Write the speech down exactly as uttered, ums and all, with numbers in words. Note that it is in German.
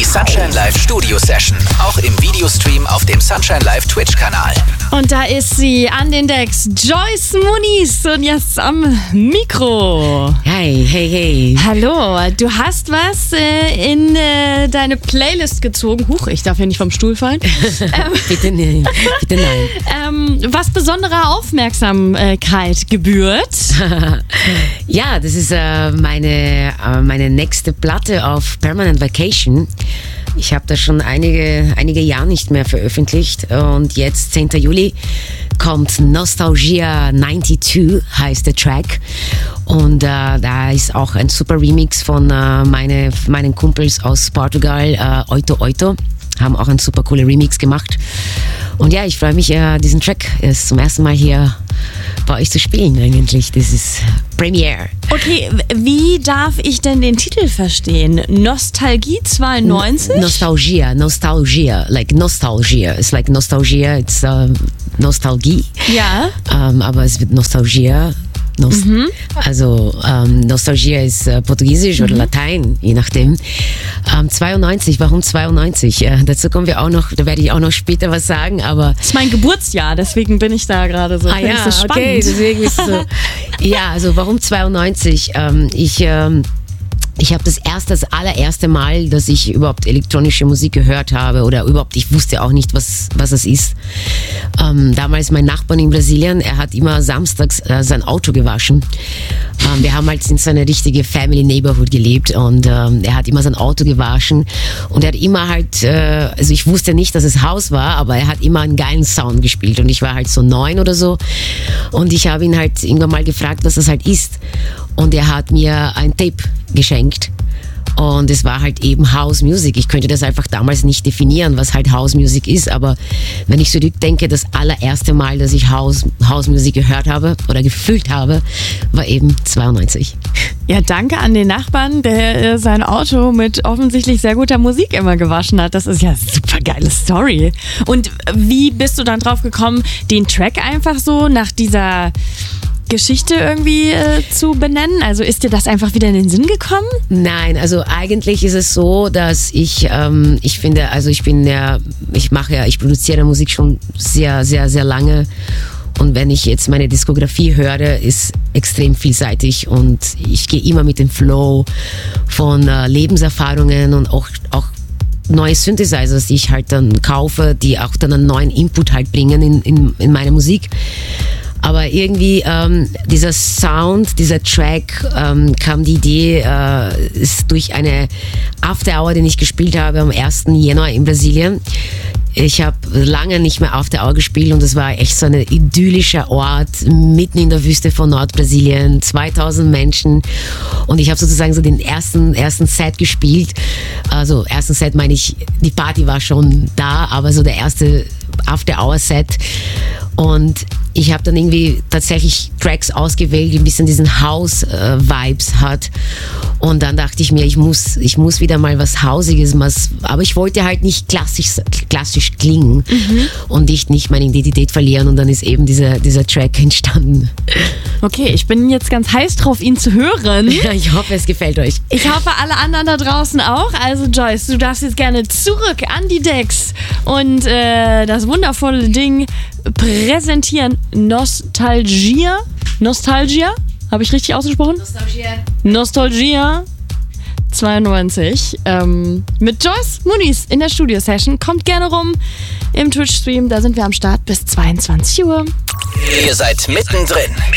Sunshine Live Studio Session, auch im Videostream auf dem Sunshine Live Twitch-Kanal. Und da ist sie an den Decks, Joyce Muniz, und jetzt am Mikro. Hey, hey, hey. Hallo, du hast was äh, in äh, deine Playlist gezogen. Huch, ich darf hier nicht vom Stuhl fallen. ähm, Bitte nein, bitte nein. Ähm, was besonderer Aufmerksamkeit gebührt. Ja, das ist äh, meine, äh, meine nächste Platte auf Permanent Vacation. Ich habe das schon einige, einige Jahre nicht mehr veröffentlicht und jetzt, zehnten Juli, kommt Nostalgia zweiundneunzig, heißt der Track. Und äh, da ist auch ein super Remix von äh, meine, meinen Kumpels aus Portugal, äh, Oito Oito, haben auch einen super coolen Remix gemacht. Und ja, ich freue mich, äh, diesen Track ist zum ersten Mal hier bei euch zu spielen eigentlich. Das ist Premiere. Okay, wie darf ich denn den Titel verstehen? Nostalgie zweiundneunzig? N- Nostalgia, Nostalgia, like Nostalgia. It's like Nostalgia, it's uh, Nostalgie. Ja. Um, aber es wird Nostalgia. Nost- mhm. Also ähm, Nostalgia ist äh, Portugiesisch mhm. oder Latein, je nachdem. Ähm, zweiundneunzig, warum zweiundneunzig? Äh, dazu kommen wir auch noch, da werde ich auch noch später was sagen, aber... Das ist mein Geburtsjahr, deswegen bin ich da gerade so. Ah ja, so spannend. Okay, deswegen ist es so. Ja, also warum zweiundneunzig? Ähm, ich... Ähm, Ich habe das erste, das allererste Mal, dass ich überhaupt elektronische Musik gehört habe oder überhaupt, ich wusste auch nicht, was, was es ist. Ähm, damals mein Nachbar in Brasilien, er hat immer samstags äh, sein Auto gewaschen. Ähm, wir haben halt in so einer richtigen Family Neighborhood gelebt und ähm, er hat immer sein Auto gewaschen und er hat immer halt, äh, also ich wusste nicht, dass es Haus war, aber er hat immer einen geilen Sound gespielt und ich war halt so neun oder so und ich habe ihn halt irgendwann mal gefragt, was das halt ist und er hat mir ein Tape geschenkt. Und es war halt eben House Music. Ich könnte das einfach damals nicht definieren, was halt House Music ist, aber wenn ich zurückdenke, das allererste Mal, dass ich House, House Music gehört habe oder gefühlt habe, war eben zweiundneunzig. Ja, danke an den Nachbarn, der äh, sein Auto mit offensichtlich sehr guter Musik immer gewaschen hat. Das ist ja eine super geile Story. Und wie bist du dann drauf gekommen, den Track einfach so nach dieser Geschichte irgendwie äh, zu benennen? Also ist dir das einfach wieder in den Sinn gekommen? Nein, also eigentlich ist es so, dass ich, ähm, ich finde, also ich bin ja, ich mache ja, ich produziere Musik schon sehr, sehr, sehr lange. Und wenn ich jetzt meine Diskografie höre, ist extrem vielseitig und ich gehe immer mit dem Flow von äh, Lebenserfahrungen und auch, auch neue Synthesizers, die ich halt dann kaufe, die auch dann einen neuen Input halt bringen in, in, in meine Musik. Aber irgendwie ähm, dieser Sound, dieser Track, ähm, kam die Idee, äh, ist durch eine After Hour, den ich gespielt habe am ersten Januar in Brasilien. Ich habe lange nicht mehr After Hour gespielt und es war echt so ein idyllischer Ort mitten in der Wüste von Nordbrasilien, zweitausend Menschen und ich habe sozusagen so den ersten, ersten Set gespielt. Also ersten Set meine ich, die Party war schon da, aber so der erste After Hour Set. Und ich habe dann irgendwie tatsächlich Tracks ausgewählt, die ein bisschen diesen House-Vibes äh, hat. Und dann dachte ich mir, ich muss, ich muss wieder mal was Hausiges, was, aber ich wollte halt nicht klassisch, klassisch klingen mhm. und ich nicht meine Identität verlieren. Und dann ist eben dieser, dieser Track entstanden. Okay, ich bin jetzt ganz heiß drauf, ihn zu hören. Ja, ich hoffe, es gefällt euch. Ich hoffe, alle anderen da draußen auch. Also Joyce, du darfst jetzt gerne zurück an die Decks und äh, das wundervolle Ding präsentieren. Nostalgia? Nostalgia? Habe ich richtig ausgesprochen? Nostalgia. Nostalgia zweiundneunzig. Ähm, mit Joyce Muniz in der Studio-Session. Kommt gerne rum im Twitch-Stream. Da sind wir am Start bis zweiundzwanzig Uhr. Ihr seid mittendrin